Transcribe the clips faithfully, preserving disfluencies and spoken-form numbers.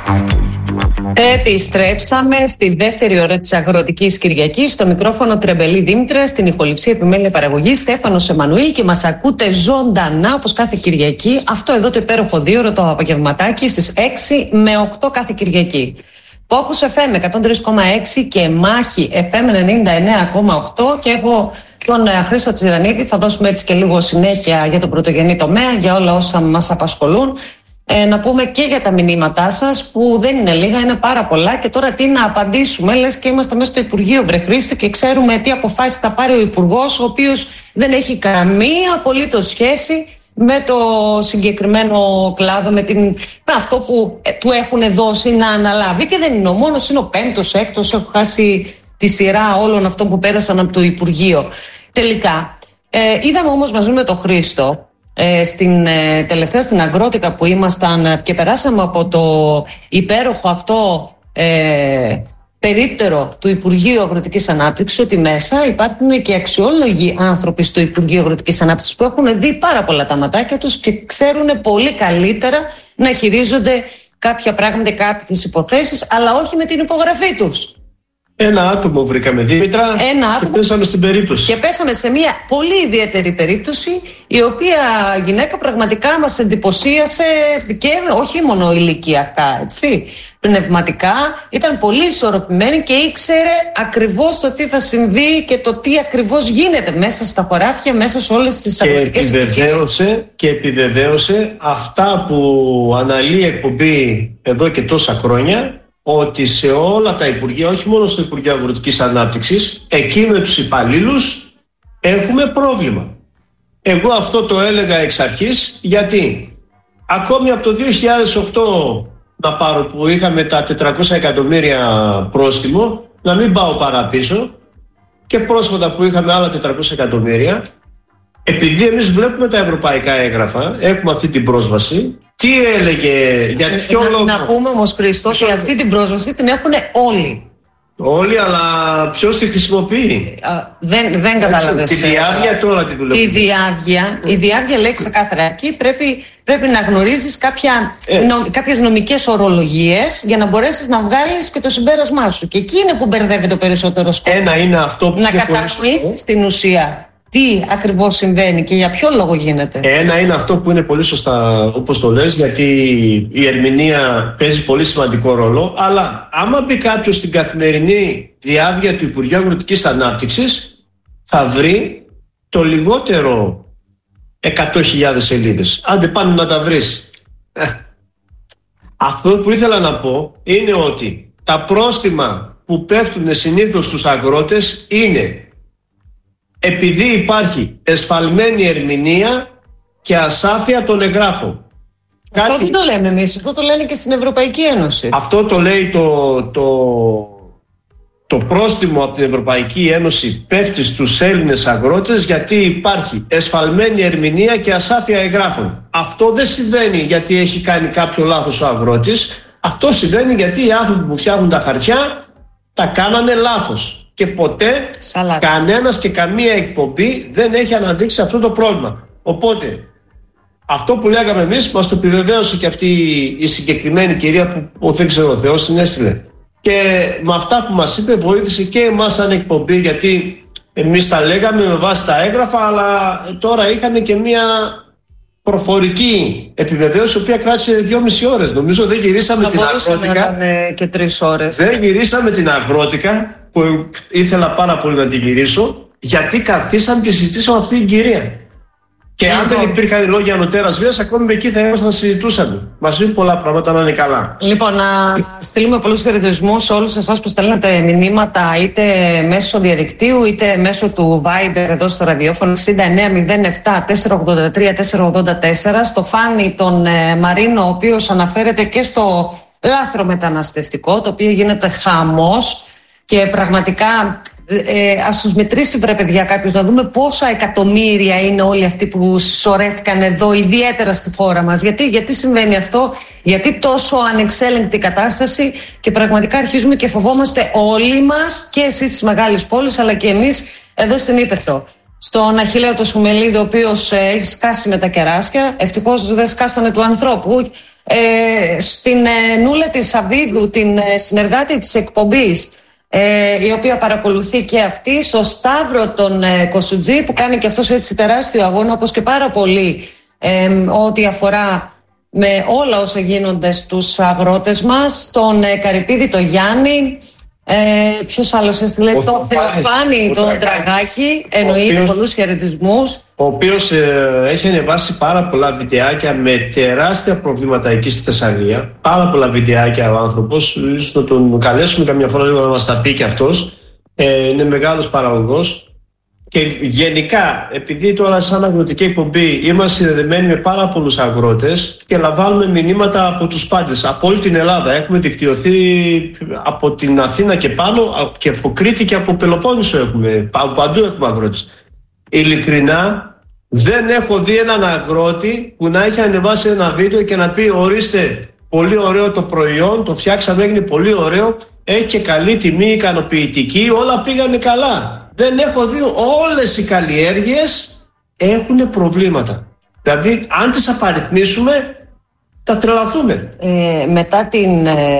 Επιστρέψαμε στη δεύτερη ώρα της Αγροτικής Κυριακής. Στο μικρόφωνο Τρεμπελή Δήμητρα, στην ηχοληψία επιμέλεια παραγωγής Στέφανος Εμμανουήλ, και μας ακούτε ζωντανά όπως κάθε Κυριακή. Αυτό εδώ το υπέροχο δύο ώρο το απογευματάκι στις έξι με οκτώ κάθε Κυριακή. Focus εφ εμ εκατόν τρία κόμμα έξι και Μάχη εφ εμ ενενήντα εννέα κόμμα οκτώ. Και έχω τον Χρήστο Τσιρανίδη. Θα δώσουμε έτσι και λίγο συνέχεια για τον πρωτογενή τομέα, για όλα όσα μας απασχολούν. Ε, να πούμε και για τα μηνύματά σας, που δεν είναι λίγα, είναι πάρα πολλά. Και τώρα τι να απαντήσουμε, λες και είμαστε μέσα στο Υπουργείο, βρε Χρήστο, και ξέρουμε τι αποφάσεις θα πάρει ο Υπουργός, ο οποίος δεν έχει καμία απολύτως σχέση με το συγκεκριμένο κλάδο, με, την, με αυτό που ε, του έχουν δώσει να αναλάβει. Και δεν είναι ο μόνος, είναι ο πέμπτος, έκτος. Έχω χάσει τη σειρά όλων αυτών που πέρασαν από το Υπουργείο. Τελικά, ε, είδαμε όμως μαζί με τον Χρήστο, Ε, στην ε, τελευταία στην Αγρότικα που ήμασταν και περάσαμε από το υπέροχο αυτό ε, περίπτερο του Υπουργείου Αγροτικής Ανάπτυξης, ότι μέσα υπάρχουν και αξιόλογοι άνθρωποι στο Υπουργείο Αγροτικής Ανάπτυξης που έχουν δει πάρα πολλά τα ματάκια τους και ξέρουν πολύ καλύτερα να χειρίζονται κάποια πράγματα, κάποιες υποθέσεις, αλλά όχι με την υπογραφή τους. Ένα άτομο βρήκαμε, Δήμητρα, Ένα άτομο, και πέσαμε στην περίπτωση. Και πέσαμε σε μια πολύ ιδιαίτερη περίπτωση, η οποία γυναίκα πραγματικά μας εντυπωσίασε, και όχι μόνο ηλικιακά, έτσι, πνευματικά. Ήταν πολύ ισορροπημένη και ήξερε ακριβώς το τι θα συμβεί και το τι ακριβώς γίνεται μέσα στα χωράφια, μέσα σε όλες τις αγροτικές επιβεβαίωσε Και επιβεβαίωσε αυτά που αναλύει η εκπομπή εδώ και τόσα χρόνια, ότι σε όλα τα Υπουργεία, όχι μόνο στο Υπουργείο Αγροτικής Ανάπτυξης, εκεί με τους υπαλλήλους έχουμε πρόβλημα. Εγώ αυτό το έλεγα εξ αρχής, γιατί ακόμη από το δύο χιλιάδες οκτώ να πάρω, που είχαμε τα τετρακόσια εκατομμύρια πρόστιμο, να μην πάω παραπίσω, και πρόσφατα που είχαμε άλλα τετρακόσια εκατομμύρια, επειδή εμείς βλέπουμε τα ευρωπαϊκά έγγραφα, έχουμε αυτή την πρόσβαση. Τι έλεγε, για ποιο να, λόγο. Να πούμε όμως, Χρήστο, ότι αυτή την πρόσβαση την έχουν όλοι. Όλοι, αλλά ποιος τη χρησιμοποιεί? Α, δεν δεν κατάλαβες. Τη διάβια τώρα τη δουλεύει. Η διάβια, η διάβια λέει ξεκάθαρα. Εκεί πρέπει, πρέπει να γνωρίζεις κάποια, νο, κάποιες νομικές ορολογίες για να μπορέσεις να βγάλεις και το συμπέρασμά σου. Και εκεί είναι που μπερδεύει το περισσότερο σκοπό. Ένα είναι αυτό που να κατανοήσεις στην ουσία τι ακριβώς συμβαίνει και για ποιο λόγο γίνεται. Ένα είναι αυτό που είναι πολύ σωστά, όπως το λες, γιατί η ερμηνεία παίζει πολύ σημαντικό ρόλο. Αλλά άμα μπει κάποιος στην καθημερινή διάβια του Υπουργείου Αγροτικής Ανάπτυξης, θα βρει το λιγότερο εκατό χιλιάδες σελίδες. Άντε πάνε να τα βρεις. Αυτό που ήθελα να πω είναι ότι τα πρόστιμα που πέφτουν συνήθως στους αγρότες είναι επειδή υπάρχει εσφαλμένη ερμηνεία και ασάφεια των εγγράφων. Αυτό Κάτι... δεν το λέμε εμείς, αυτό το λένε και στην Ευρωπαϊκή Ένωση. Αυτό το λέει το, το, το πρόστιμο από την Ευρωπαϊκή Ένωση, πέφτει στους Έλληνες αγρότες γιατί υπάρχει εσφαλμένη ερμηνεία και ασάφεια εγγράφων. Αυτό δεν συμβαίνει γιατί έχει κάνει κάποιο λάθος ο αγρότης. Αυτό συμβαίνει γιατί οι άνθρωποι που φτιάχνουν τα χαρτιά τα κάνανε λάθος. Και ποτέ Σαλάτα. κανένας και καμία εκπομπή δεν έχει αναδείξει αυτό το πρόβλημα. Οπότε αυτό που λέγαμε εμείς μας το επιβεβαίωσε και αυτή η συγκεκριμένη κυρία που, που δεν ξέρω, ο Θεός την έστειλε. Και με αυτά που μας είπε βοήθησε και εμάς σαν εκπομπή, γιατί εμείς τα λέγαμε με βάση τα έγγραφα, αλλά τώρα είχαν και μια προφορική επιβεβαίωση, η οποία κράτησε δυόμιση ώρες. Νομίζω δεν γυρίσαμε θα την Αγρότικα. Να και τρεις ώρες. Δεν γυρίσαμε την Αγρότικα, που ήθελα πάρα πολύ να τη γυρίσω, γιατί καθίσαμε και συζητήσαμε αυτή την κυρία. Και λοιπόν, αν δεν υπήρχαν λόγια ανωτέρας βίας, ακόμη με εκεί θα ήμασταν να συζητούσαμε. Μας είπε πολλά πράγματα, να είναι καλά. Λοιπόν, να στείλουμε πολλούς χαιρετισμούς σε όλους εσάς που στέλνετε μηνύματα, είτε μέσω διαδικτύου, είτε μέσω του Viber εδώ στο ραδιόφωνο εξήντα εννέα μηδέν επτά τετρακόσια ογδόντα τρία τετρακόσια ογδόντα τέσσερα, στο Φάνη τον ε, Μαρίνο, ο οποίος αναφέρεται και στο λάθρο μεταναστευτικό, το οποίο γίνεται χαμός. Και πραγματικά ε, ας τους μετρήσει, βρε παιδιά, κάποιος, να δούμε πόσα εκατομμύρια είναι όλοι αυτοί που σωρέθηκαν εδώ, ιδιαίτερα στη χώρα μας. Γιατί, γιατί συμβαίνει αυτό, γιατί τόσο ανεξέλεγκτη κατάσταση, και πραγματικά αρχίζουμε και φοβόμαστε όλοι μας, και εσείς στις μεγάλες πόλεις, αλλά και εμείς εδώ στην Ήπεθρο. Στον Αχιλλαίο το Σουμελίδη, ο οποίος ε, έχει σκάσει με τα κεράσια, ευτυχώς δεν σκάσανε του ανθρώπου, ε, στην ε, Νούλα της Σαββίδου, την ε, συνεργάτη της εκπομπής, ε, η οποία παρακολουθεί και αυτή, στο Σταύρο τον ε, Κοσουτζή, που κάνει και αυτός έτσι τεράστιο αγώνα, όπως και πάρα πολύ ε, ό,τι αφορά με όλα όσα γίνονται στους αγρότες μας, τον ε, Καρυπίδη το Γιάννη, ε, ποιος άλλος έστειλε, το Θεοφάνη τον Τραγάκη, εννοείται, πολλούς χαιρετισμούς. Ο οποίος ε, έχει ανεβάσει πάρα πολλά βιντεάκια με τεράστια προβλήματα εκεί στη Θεσσαλία. Πάρα πολλά βιντεάκια ο άνθρωπος. Ίσως να τον καλέσουμε καμιά φορά λίγο να μας τα πει και αυτός. Ε, είναι μεγάλος παραγωγός. Και γενικά, επειδή τώρα σαν αγροτική εκπομπή είμαστε συνδεδεμένοι με πάρα πολλούς αγρότες και λαμβάνουμε μηνύματα από τους πάντες, από όλη την Ελλάδα. Έχουμε δικτυωθεί από την Αθήνα και πάνω, και από Κρήτη και από Πελοπόννησο έχουμε. Από παντού έχουμε αγρότες. Ειλικρινά, δεν έχω δει έναν αγρότη που να έχει ανεβάσει ένα βίντεο και να πει ορίστε, πολύ ωραίο το προϊόν, το φτιάξαμε, έγινε πολύ ωραίο, έχει και καλή τιμή, ικανοποιητική, όλα πήγανε καλά. Δεν έχω δει, όλες οι καλλιέργειες έχουν προβλήματα. Δηλαδή, αν τις απαριθμίσουμε, θα τρελαθούμε. Ε, μετά την... Ε...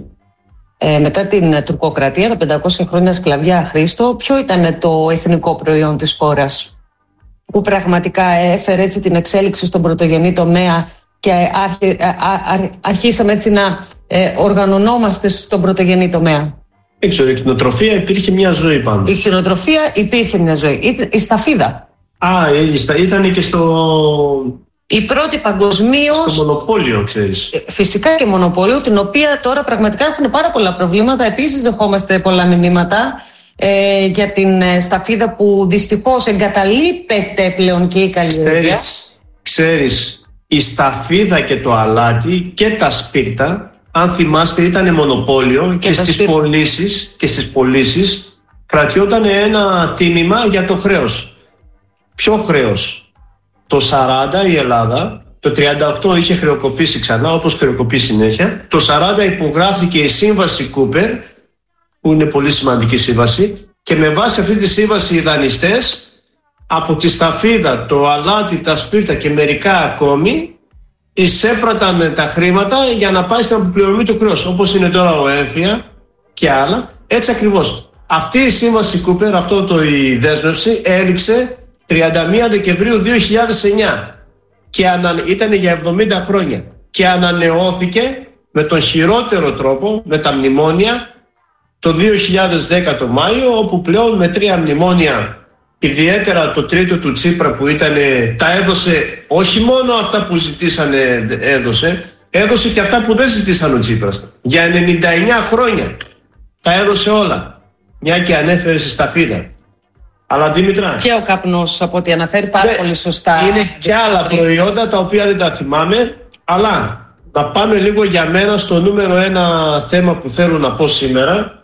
Ε, μετά την τουρκοκρατία, τα πεντακόσια χρόνια σκλαβιά, Χρήστο, ποιο ήταν το εθνικό προϊόν της χώρας που πραγματικά έφερε έτσι την εξέλιξη στον πρωτογενή τομέα και άρχι, α, α, αρχίσαμε έτσι να ε, οργανωνόμαστε στον πρωτογενή τομέα? Δεν ξέρω, η κτηνοτροφία υπήρχε μια ζωή πάντως. Η κτηνοτροφία υπήρχε μια ζωή. Η σταφίδα. Α, ήταν και στο... Η πρώτη παγκοσμίως. Στο μονοπόλιο, ξέρεις. Φυσικά και μονοπόλιο, την οποία τώρα πραγματικά έχουν πάρα πολλά προβλήματα. Επίσης, δεχόμαστε πολλά μηνύματα ε, για την ε, σταφίδα που δυστυχώς εγκαταλείπεται πλέον και η καλλιέργεια. Ξέρεις, ξέρεις, η σταφίδα και το αλάτι και τα σπίρτα, αν θυμάστε, ήταν μονοπόλιο και, και στις πωλήσεις και στις πωλήσεις κρατιόταν ένα τίμημα για το χρέος. Ποιο χρέος? Το σαράντα η Ελλάδα, το τριάντα οκτώ είχε χρεοκοπήσει ξανά, όπως χρεοκοπεί συνέχεια. Το σαράντα υπογράφηκε η σύμβαση Κούπερ, που είναι πολύ σημαντική σύμβαση, και με βάση αυτή τη σύμβαση οι δανειστές από τη σταφίδα, το αλάτι, τα σπίρτα και μερικά ακόμη εισέπραταν τα χρήματα για να πάει στην αποπληρωμή του χρέους, όπως είναι τώρα ο έμφυα και άλλα. Έτσι ακριβώς. Αυτή η σύμβαση Κούπερ, αυτό το η δέσμευση, έληξε τριάντα μία Δεκεμβρίου δύο χιλιάδες εννιά και ανα... ήταν για εβδομήντα χρόνια και ανανεώθηκε με τον χειρότερο τρόπο, με τα μνημόνια, το δύο χιλιάδες δέκα το Μάιο, όπου πλέον με τρία μνημόνια, ιδιαίτερα το τρίτο του Τσίπρα που ήταν, τα έδωσε, όχι μόνο αυτά που ζητήσανε έδωσε, έδωσε και αυτά που δεν ζητήσαν ο Τσίπρας. Για ενενήντα εννιά χρόνια τα έδωσε όλα, μια και ανέφερε στη σταφίδα. Αλλά Δήμητρα, και ο καπνός, από ό,τι αναφέρει πάρα πολύ σωστά. Είναι και άλλα προϊόντα τα οποία δεν τα θυμάμαι. Αλλά να πάμε λίγο για μένα στο νούμερο ένα θέμα που θέλω να πω σήμερα,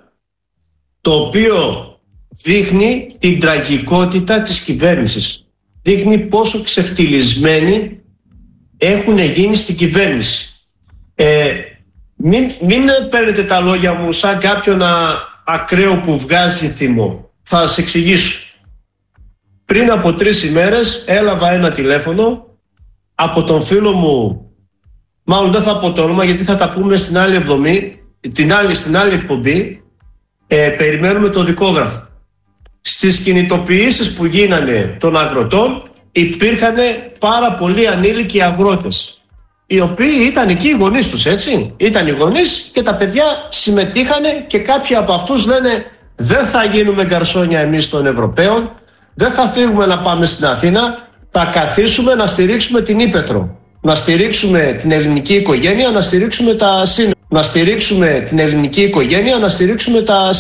το οποίο δείχνει την τραγικότητα της κυβέρνησης. Δείχνει πόσο ξεφτυλισμένοι έχουν γίνει στην κυβέρνηση. Ε, μην, μην παίρνετε τα λόγια μου σαν κάποιον ακραίο που βγάζει θυμό. Θα σας εξηγήσω. Πριν από τρεις ημέρες έλαβα ένα τηλέφωνο από τον φίλο μου, μάλλον δεν θα πω το όνομα γιατί θα τα πούμε στην άλλη εβδομή, την άλλη, στην άλλη εκπομπή, ε, περιμένουμε το δικόγραφο. Στις κινητοποιήσεις που γίνανε των αγροτών υπήρχαν πάρα πολλοί ανήλικοι αγρότες, οι οποίοι ήταν εκεί οι γονείς τους, έτσι. Ήταν οι γονείς και τα παιδιά συμμετείχανε και κάποιοι από αυτούς λένε δεν θα γίνουμε γκαρσόνια εμείς των Ευρωπαίων, δεν θα φύγουμε να πάμε στην Αθήνα, θα καθίσουμε να στηρίξουμε την Ύπαιθρο, να στηρίξουμε την ελληνική οικογένεια, να στηρίξουμε τα σύνορα, να στηρίξουμε την ελληνική οικογένεια, να στηρίξουμε τα